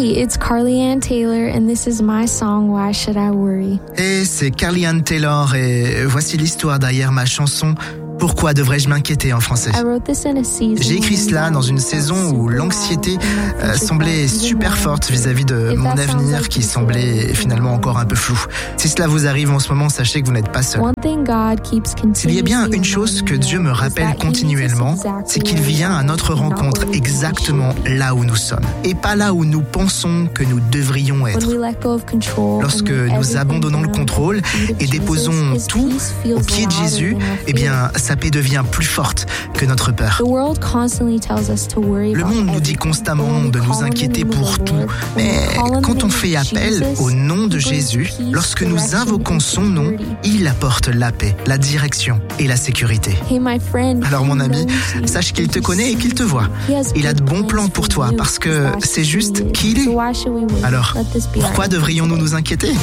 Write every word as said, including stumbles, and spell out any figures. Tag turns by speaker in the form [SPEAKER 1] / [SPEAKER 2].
[SPEAKER 1] Hey, it's Carly Ann Taylor and this is my song Why Should I Worry?
[SPEAKER 2] Hey, c'est Carly Ann Taylor et voici l'histoire derrière ma chanson Pourquoi devrais-je m'inquiéter en français? J'ai écrit cela dans une saison où l'anxiété euh, semblait super forte vis-à-vis de mon avenir qui semblait finalement encore un peu flou. Si cela vous arrive en ce moment, sachez que vous n'êtes pas seul. S'il y a bien une chose que Dieu me rappelle continuellement, c'est qu'il vient à notre rencontre exactement là où nous sommes et pas là où nous pensons que nous devrions être. Lorsque nous abandonnons le contrôle et déposons tout aux pieds de Jésus, eh bien, sa paix devient plus forte que notre peur. Le monde nous dit constamment de nous inquiéter pour tout, mais quand on fait appel au nom de Jésus, lorsque nous invoquons son nom, il apporte la paix, la direction et la sécurité. Alors mon ami, sache qu'il te connaît et qu'il te voit. Il a de bons plans pour toi parce que c'est juste qui il est. Alors, pourquoi devrions-nous nous inquiéter ?